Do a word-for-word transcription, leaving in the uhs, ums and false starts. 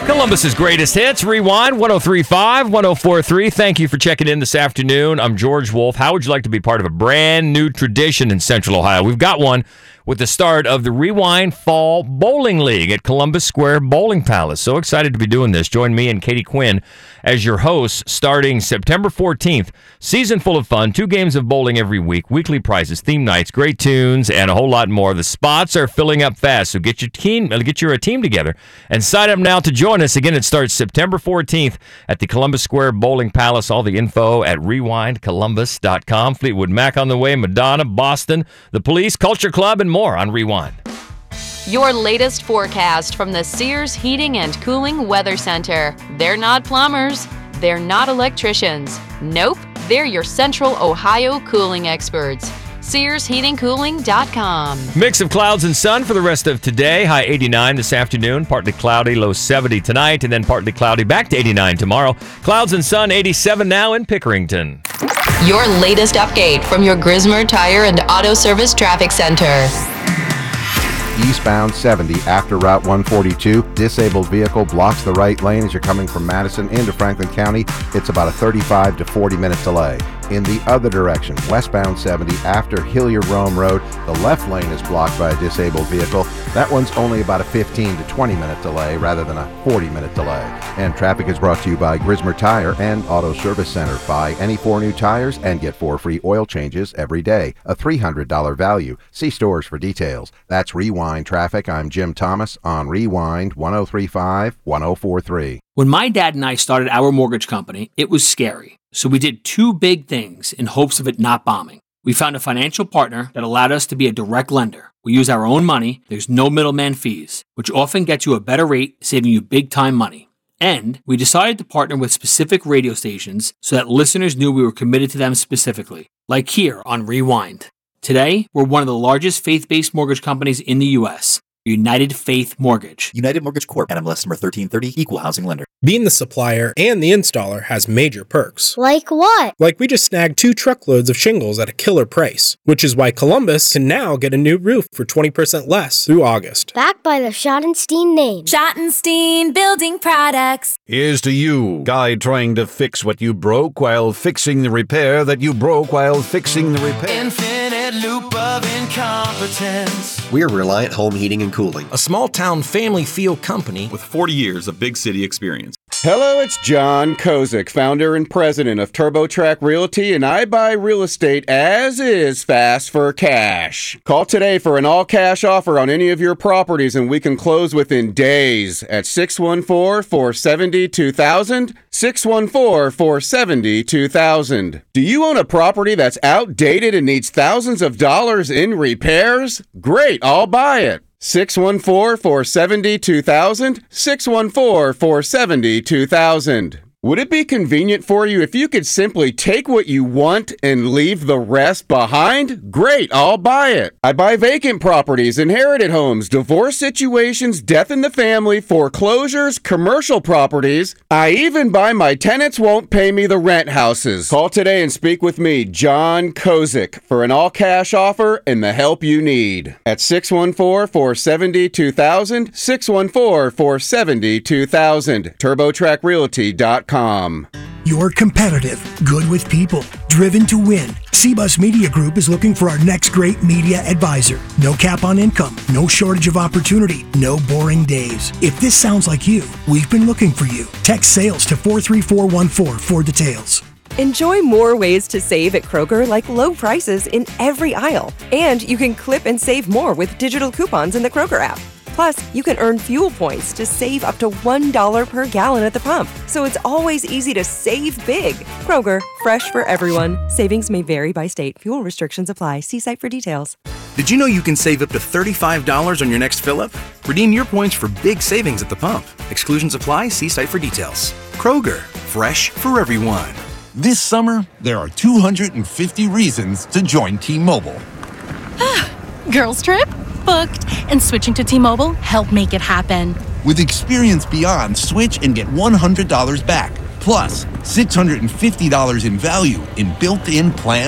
Columbus's greatest hits, Rewind, one oh three point five, one oh four point three. Thank you for checking in this afternoon. I'm George Wolf. How would you like to be part of a brand new tradition in Central Ohio? We've got one with the start of the Rewind Fall Bowling League at Columbus Square Bowling Palace. So excited to be doing this. Join me and Katie Quinn as your hosts starting September fourteenth. Season full of fun, two games of bowling every week, weekly prizes, theme nights, great tunes, and a whole lot more. The spots are filling up fast, so get your team, get your team together and sign up now to join us. Again, it starts September fourteenth at the Columbus Square Bowling Palace. All the info at rewind columbus dot com. Fleetwood Mac on the way, Madonna, Boston, the Police, Culture Club, and more on Rewind. Your latest forecast from the Sears Heating and Cooling Weather Center. They're not plumbers. They're not electricians. Nope, they're your Central Ohio cooling experts. Sears Heating Cooling dot com. Mix of clouds and sun for the rest of today. High eighty-nine this afternoon. Partly cloudy, low seventy tonight, and then partly cloudy, back to eighty-nine tomorrow. Clouds and sun, eighty-seven now in Pickerington. Your latest update from your Grismer Tire and Auto Service Traffic Center. Eastbound seventy after Route one forty-two. Disabled vehicle blocks the right lane as you're coming from Madison into Franklin County. It's about a thirty-five to forty minute delay. In the other direction, westbound seventy after Hilliard Rome Road, the left lane is blocked by a disabled vehicle. That one's only about a fifteen to twenty minute delay rather than a forty minute delay. And traffic is brought to you by Grismer Tire and Auto Service Center. Buy any four new tires and get four free oil changes every day. A three hundred dollars value. See stores for details. That's Rewind Traffic. I'm Jim Thomas on Rewind one oh three point five, one oh four point three. When my dad and I started our mortgage company, it was scary. So we did two big things in hopes of it not bombing. We found a financial partner that allowed us to be a direct lender. We use our own money, there's no middleman fees, which often gets you a better rate, saving you big time money. And we decided to partner with specific radio stations so that listeners knew we were committed to them specifically, like here on Rewind. Today, we're one of the largest faith-based mortgage companies in the U S, United Faith Mortgage. United Mortgage Corp. N M L S number thirteen thirty, Equal Housing Lender. Being the supplier and the installer has major perks. Like what? Like we just snagged two truckloads of shingles at a killer price, which is why Columbus can now get a new roof for twenty percent less through August. Backed by the Schottenstein name. Schottenstein Building Products. Here's to you, guy trying to fix what you broke while fixing the repair that you broke while fixing the repair. Infinite loop of incompetence. We're Reliant Home Heating and Cooling, a small-town family feel company with forty years of big city experience. Hello, it's John Kozik, founder and president of TurboTrack Realty, and I buy real estate as is, fast for cash. Call today for an all-cash offer on any of your properties, and we can close within days at six one four, four seven zero, two thousand, six one four, four seven zero, two thousand. Do you own a property that's outdated and needs thousands of dollars in repairs? Great, I'll buy it. six one four, four seven zero, two thousand, six one four, four seven zero, two thousand. Would it be convenient for you if you could simply take what you want and leave the rest behind? Great, I'll buy it. I buy vacant properties, inherited homes, divorce situations, death in the family, foreclosures, commercial properties. I even buy my tenants won't pay me the rent houses. Call today and speak with me, John Kozik, for an all-cash offer and the help you need. At six one four, four seven zero, two thousand, six one four, four seven zero, two thousand, turbo track realty dot com. You're competitive, good with people, driven to win. C-Bus Media Group is looking for our next great media advisor. No cap on income, no shortage of opportunity, no boring days. If this sounds like you, we've been looking for you. Text sales to four three four one four for details. Enjoy more ways to save at Kroger, like low prices in every aisle. And you can clip and save more with digital coupons in the Kroger app. Plus, you can earn fuel points to save up to one dollar per gallon at the pump. So it's always easy to save big. Kroger, fresh for everyone. Savings may vary by state. Fuel restrictions apply. See site for details. Did you know you can save up to thirty-five dollars on your next fill-up? Redeem your points for big savings at the pump. Exclusions apply. See site for details. Kroger, fresh for everyone. This summer, there are two hundred fifty reasons to join T-Mobile. Girls trip? Booked. And switching to T-Mobile helped make it happen. With Experience Beyond, switch and get one hundred dollars back. Plus, six hundred fifty dollars in value in built-in plan